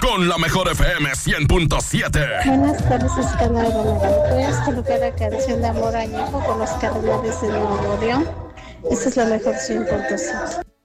con la mejor FM 100.7. Buenas tardes, es Canal Bonagón. ¿Puedes colocar la canción de Amor Añejo con los Cardenales de Nuevo León? Esa es la mejor 100.7.